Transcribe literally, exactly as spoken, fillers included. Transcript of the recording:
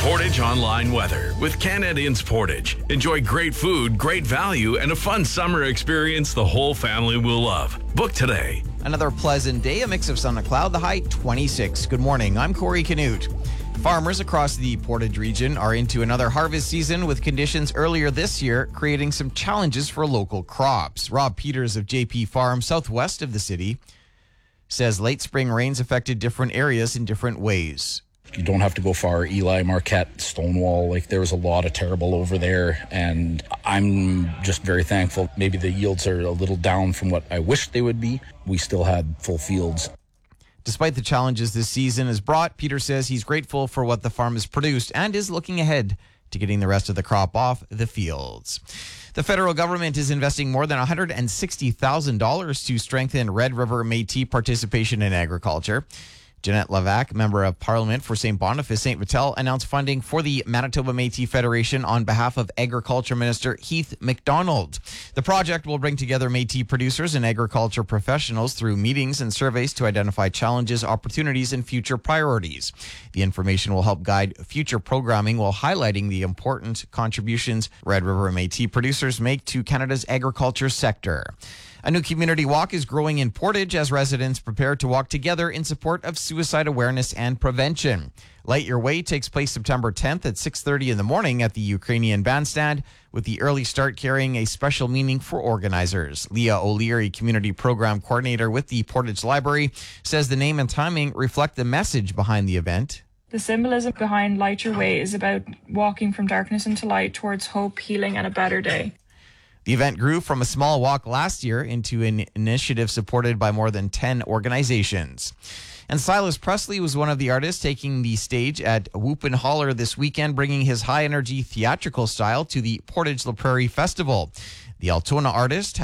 Portage Online Weather with Canadians Portage. Enjoy great food, great value, and a fun summer experience the whole family will love. Book today. Another pleasant day, a mix of sun and cloud, the high twenty-six. Good morning, I'm Corey Canute. Farmers across the Portage region are into another harvest season with conditions earlier this year creating some challenges for local crops. Rob Peters of J P Farm, southwest of the city, says late spring rains affected different areas in different ways. You don't have to go far. Eli, Marquette, Stonewall, like there was a lot of terrible over there, and I'm just very thankful. Maybe the yields are a little down from what I wished they would be. We still had full fields. Despite the challenges this season has brought, Peter says he's grateful for what the farm has produced and is looking ahead to getting the rest of the crop off the fields. The federal government is investing more than one hundred sixty thousand dollars to strengthen Red River Métis participation in agriculture. Jeanette Levac, member of Parliament for Saint Boniface Saint Vital, announced funding for the Manitoba Métis Federation on behalf of Agriculture Minister Heath MacDonald. The project will bring together Métis producers and agriculture professionals through meetings and surveys to identify challenges, opportunities, and future priorities. The information will help guide future programming while highlighting the important contributions Red River Métis producers make to Canada's agriculture sector. A new community walk is growing in Portage as residents prepare to walk together in support of suicide awareness and prevention. Light Your Way takes place September tenth at six thirty in the morning at the Ukrainian Bandstand, with the early start carrying a special meaning for organizers. Leah O'Leary, Community Program Coordinator with the Portage Library, says the name and timing reflect the message behind the event. The symbolism behind Light Your Way is about walking from darkness into light towards hope, healing, and a better day. The event grew from a small walk last year into an initiative supported by more than ten organizations. And Silas Presley was one of the artists taking the stage at Whoop and Holler this weekend, bringing his high-energy theatrical style to the Portage La Prairie Festival. The Altona artist